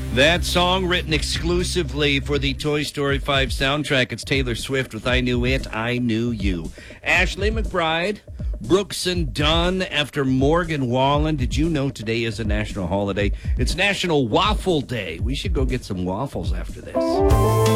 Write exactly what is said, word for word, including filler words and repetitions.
That song written exclusively for the Toy Story five soundtrack. It's Taylor Swift with I Knew It, I Knew You. Ashley McBride, Brooks and Dunn after Morgan Wallen. Did you know today is a national holiday? It's National Waffle Day. We should go get some waffles after this.